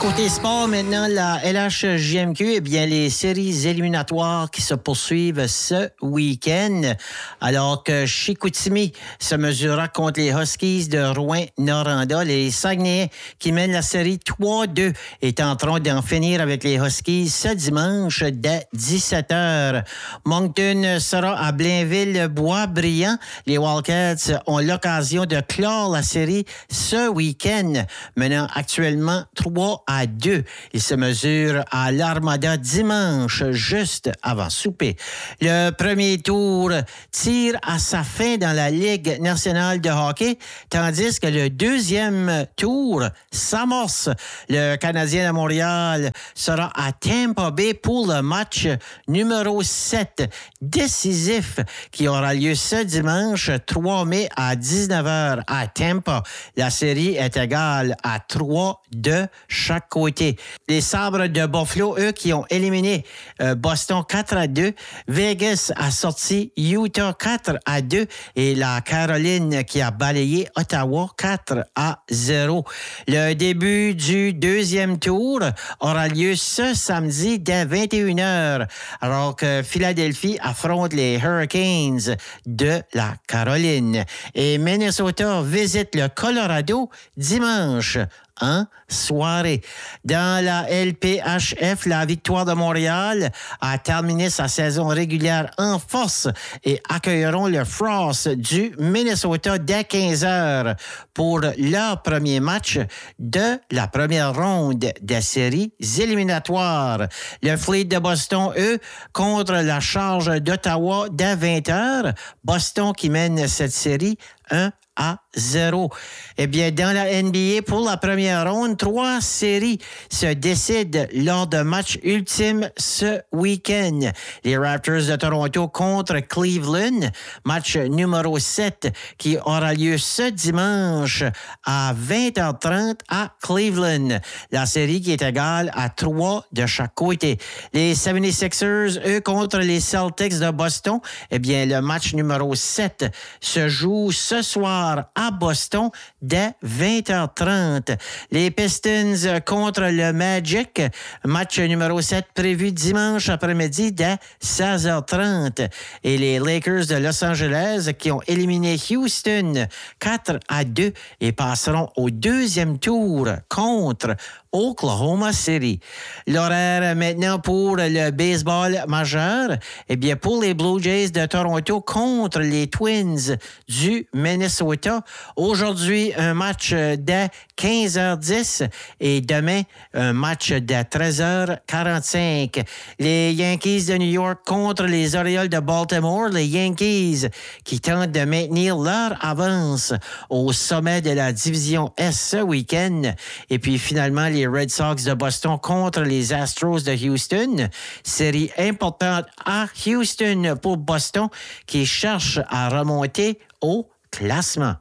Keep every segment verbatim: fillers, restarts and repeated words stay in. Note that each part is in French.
Côté sport, maintenant, la L H J M Q, eh bien, les séries éliminatoires qui se poursuivent ce week-end. Alors que Chicoutimi se mesurera contre les Huskies de Rouyn-Noranda. Les Saguenayens qui mènent la série trois deux et tenteront d'en finir avec les Huskies ce dimanche dès dix-sept heures. Moncton sera à Blainville-Bois-Brillant. Les Wildcats ont l'occasion de clore la série ce week-end, menant actuellement trois à deux. Ils se mesurent à l'Armada dimanche, juste avant souper. Le premier tour tire à sa fin dans la Ligue nationale de hockey, tandis que le deuxième tour s'amorce. Le Canadien de Montréal sera à Tampa Bay pour le match numéro sept décisif qui aura lieu ce dimanche trois mai à dix-neuf heures à Tampa. La série est égale à trois de chaque côté. Les Sabres de Buffalo, eux, qui ont éliminé euh, Boston quatre à deux. Vegas a sorti Utah quatre à deux et la Caroline qui a balayé Ottawa quatre à zéro. Le début du deuxième tour aura lieu ce samedi dès vingt et une heures, alors que Philadelphie affronte les Hurricanes de la Caroline. Et Minnesota visite le Colorado dimanche en soirée. Dans la L P H F, la Victoire de Montréal a terminé sa saison régulière en force et accueilleront le Frost du Minnesota dès quinze heures pour leur premier match de la première ronde des séries éliminatoires. Le Fleet de Boston, eux, contre la Charge d'Ottawa dès vingt heures. Boston qui mène cette série un à zéro. Eh bien, dans la N B A, pour la première ronde, trois séries se décident lors de matchs ultimes ce week-end. Les Raptors de Toronto contre Cleveland, match numéro sept qui aura lieu ce dimanche à vingt heures trente à Cleveland. La série qui est égale à trois de chaque côté. Les soixante-sixers, eux, contre les Celtics de Boston, eh bien, le match numéro sept se joue ce soir à Boston dès vingt heures trente. Les Pistons contre le Magic, match numéro sept prévu dimanche après-midi dès seize heures trente. Et les Lakers de Los Angeles qui ont éliminé Houston quatre à deux et passeront au deuxième tour contre Oklahoma City. L'horaire maintenant pour le baseball majeur, eh bien pour les Blue Jays de Toronto contre les Twins du Minnesota. Aujourd'hui, un match dès quinze heures dix et demain, un match dès treize heures quarante-cinq. Les Yankees de New York contre les Orioles de Baltimore. Les Yankees qui tentent de maintenir leur avance au sommet de la division S ce week-end. Et puis finalement, les Red Sox de Boston contre les Astros de Houston. Série importante à Houston pour Boston qui cherche à remonter au classement.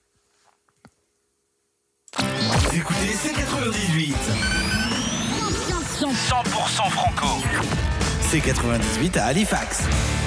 Écoutez, c'est quatre-vingt-dix-huit. cent pour cent franco. C'est quatre-vingt-dix-huit à Halifax.